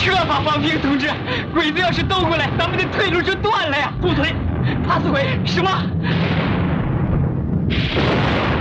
设法放平，同志。鬼子要是斗过来，咱们的退路就断了呀！ 后退， 怕死鬼！什么？